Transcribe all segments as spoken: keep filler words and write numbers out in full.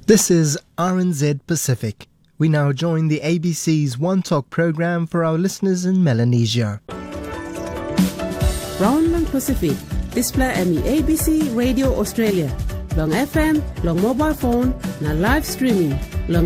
This is R N Z Pacific. We now join the A B C's One Talk program for our listeners in Melanesia. Round Pacific, display emi A B C Radio Australia. Long F M, long mobile phone, na live streaming. Long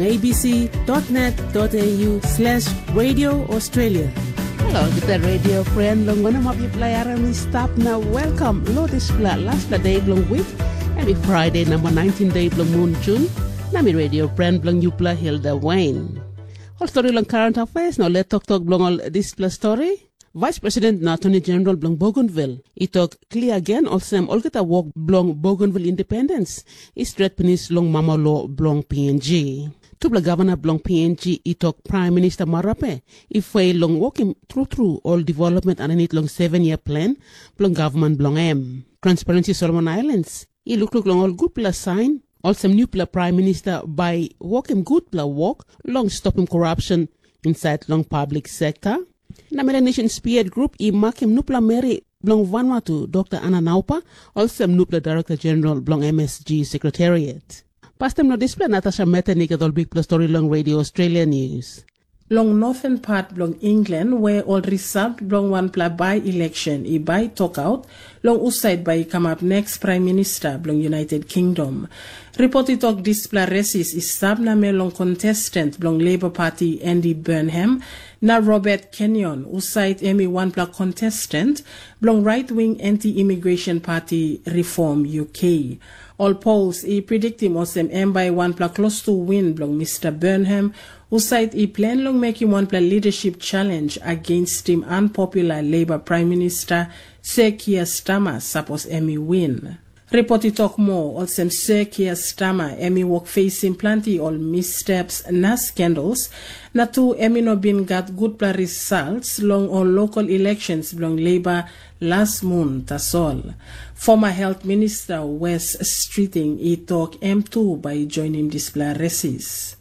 abc.net.au slash Radio Australia. Hello, kita radio friend. Long mana mapi pelayaran ni stop na welcome. Lo display last day long week. Every Friday number nineteen day long moon June. Nami radio friend long Yupla Hilda Wayne. All story long current affairs. Now let talk talk long all display story. Vice President na Attorney General blong Bougainville. Itok clear again also all kita walk blong Bougainville independence. Is threat penis long mama law blong P N G. Tubla Governor blong P N G itok Prime Minister Marape. If we long walking through through all development and it long seven year plan blong government blong M. Transparency Solomon Islands. I look look long all good plus sign. Also new pla Prime Minister by walking good pla walk long stopping corruption inside long public sector. Na Melanesian Spearhead Group i makim nupla Mary blong Vanuatu Doctor Anna Naupa, also nupla Director General blong M S G Secretariat. Pastem no display Natasha Metanik at all big plus story long Radio Australia News. Long northern part blong England where all result blong one pla by election i by talk out long uside by come up next Prime Minister blong United Kingdom. Reported talk display races is sabna me long contestant blong Labour Party Andy Burnham na Robert Kenyon uside emi one pla contestant blong right wing anti-immigration party Reform U K. All polls i predict him osem m by one pla close to win blong Mister Burnham uside i plan long make him one pla leadership challenge against him unpopular Labour Prime Minister Sir Keir Starmer suppose emi win. Reported talk more also Sir Keir Starmer emi work facing plenty all missteps na scandals na two emi no been got good pla results long all local elections belong Labour last month as all. Former Health Minister Wes Streeting e talk M two by joining display races.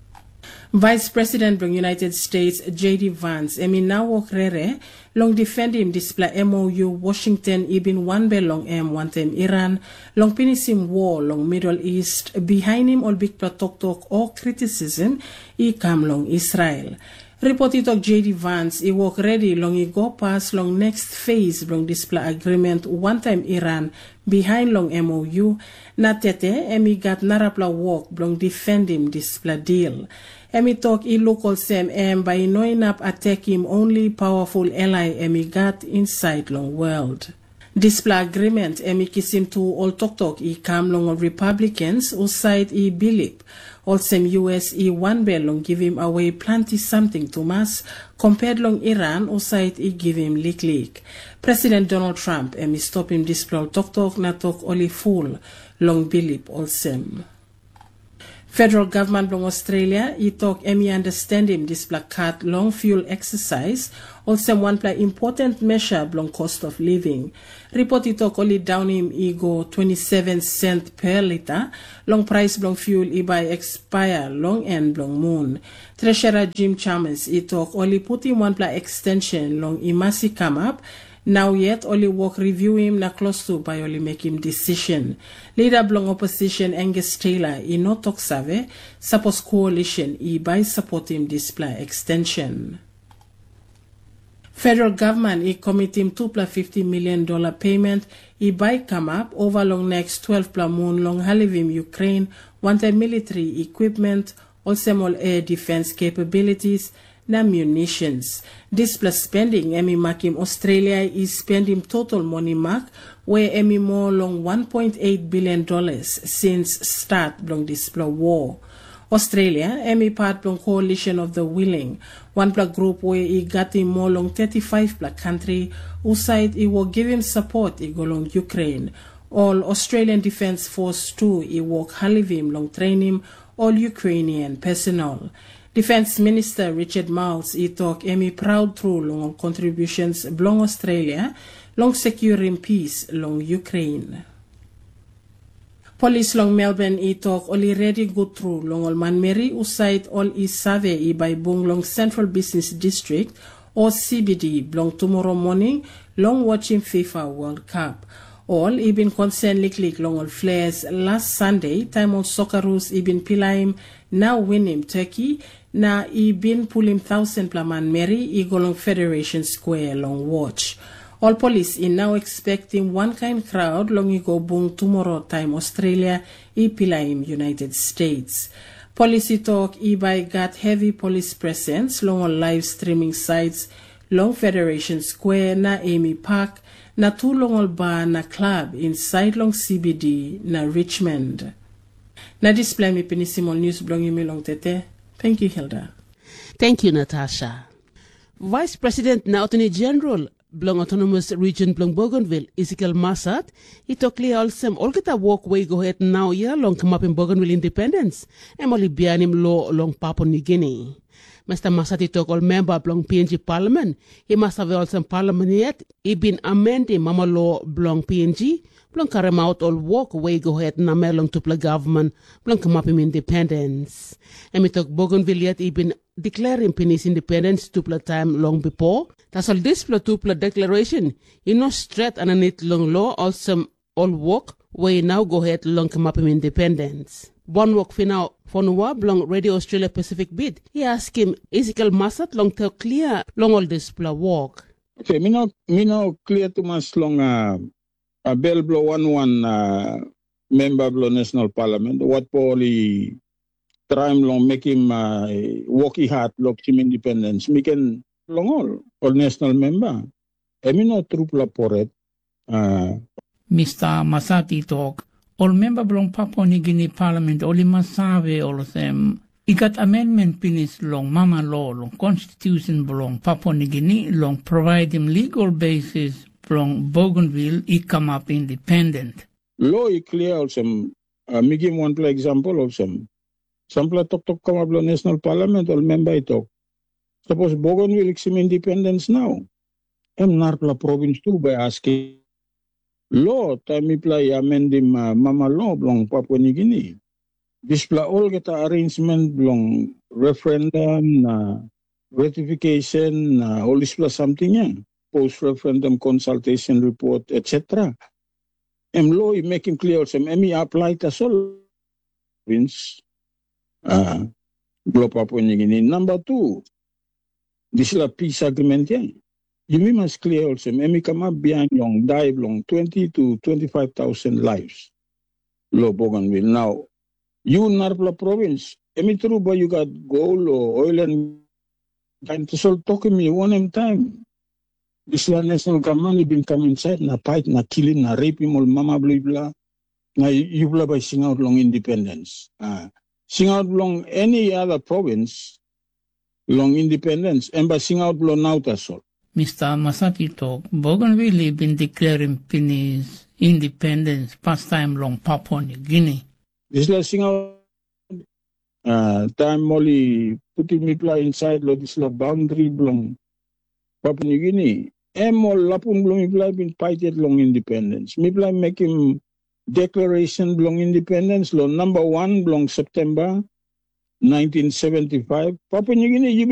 Vice President of the United States J D Vance emi now walk rere long defend him display M O U Washington ibin one be long M one time Iran long pinisim war long Middle East behind him all big tok talk or criticism i come long Israel. Reported of J D Vance i walk ready long i go past long next phase long display agreement one time Iran behind long M O U na tete emi got narapla walk long defend him display deal. Emi talk i local sem em by knowing up attack him only powerful ally emi got inside long world. Display agreement emi kisim to all talk talk i come long Republicans who side i believe. Also U S i one bell long give him away plenty something to mass compared long Iran who side i give him lick lick. President Donald Trump emi stop him display talk talk na talk only full long believe also. Federal government long Australia, i talk emi understand him this placard long fuel exercise, also one play important measure long cost of living. Report i talk only down him i go twenty-seven cent per liter, long price long fuel i by expire long end long moon. Treasurer Jim Chalmers i talk only put him one play extension long i masi come up. Now yet only work review him na close to by only make him decision. Leader blong opposition Angus Taylor i no talk save suppose coalition i by support him display extension. Federal government i commit him two plus fifty million dollar payment i by come up over long next twelve plus moon long halivim Ukraine wanted military equipment also all air defense capabilities na munitions. This plus spending emi makim Australia is spending total money mark where emi more long one point eight billion dollars since start long this war. Australia emi part long coalition of the willing one plus group where he got him more long thirty-five plus country who side he will give him support he go long Ukraine. All Australian Defence Force too he work halivim long train him all Ukrainian personnel. Defense Minister Richard Marles i talk emi proud through long contributions belong Australia long securing peace long Ukraine. Police long Melbourne i talk already go through long all Manmeri uside all i survey i by bung long Central Business District or C B D belong tomorrow morning long watching FIFA World Cup. All ibin concern liklik long all flares last Sunday, time of Socceroos ibin pilaim now win him Turkey, na ibin pull him thousand plaman Mary igolong Federation Square long watch. All police in now expecting one kind crowd long go boom tomorrow time Australia i pilaim United States. Policy talk e-by got heavy police presence long on live streaming sites long Federation Square na Amy Park na two long all bar na club inside long C B D na Richmond. Na display mi pinisimol news blong yumi long tete. Thank you, Hilda. Thank you, Natasha. Vice President na Attorney General Blong Autonomous Region Blong Bougainville, Ezekiel Massat, he took clear also all get a walkway go ahead now yeah long come up in Bougainville independence, and only behind him law along Papua New Guinea. Mister Massat he took all member Blong P N G Parliament, he must have also Parliament yet, he been amending Mama Law Blong P N G, Blong carry out all walkway go ahead na melong to play government, Blong come up in independence. And we took Bougainville yet he been declaring Penis independence to play time long before. That's all this play to play declaration. You know straight underneath long law also all walk where now go ahead long come up in independence. One walk for now for Noah Blong Radio Australia Pacific bid. He asked him Ezekiel Massat long to clear long all this play walk. Okay, me now me now clear to much long uh a bell blow one one uh member blow National Parliament. What probably try long make him uh, walkie hard lock him independence. Me can long all or national member. I mean no troop laporet. Uh Mister Masati talk. All member belong Papua New Guinea Parliament only masabe all of them. He got amendment pinis long Mama Law long Constitution belong Papua New Guinea long provide him legal basis from Bougainville he come up independent. Law is clear also. Uh, me give one play example of some. Some play talk talk come up lo National Parliament all member I talk. Suppose Bougainville is independence now. I'm not la province too by asking. Law, time play amend him uh, Mama Law belong Papua New Guinea. This play all get arrangement belong referendum, uh, ratification, uh, all this plus something yeah. Post referendum consultation report, et cetera. M law is making clear also. M apply to all province, uh, Papua New Guinea. Number two, this is a peace agreement yeah. You must clear also, me come up behind long, dive long, twenty to twenty-five thousand lives. Low Bougainville. Now, you Narpla province, emi true, but you got gold or oil and time to solve talking me one time. This national government been coming inside, na fight, na killing, na raping, all mama blah blah. Now you blah by sing out long independence. Uh, sing out long any other province, long independence, and by sing out long out as well. Mister Masati talk, Bougainville been declaring Penis independence past time long Papua New Guinea. This la sing out uh, time molly putting me play inside lo this la boundary long Papua New Guinea. Emo lapun blong me play been fighted long independence. Me play make him declaration long independence lo number one long September nineteen seventy-five. Papua New Guinea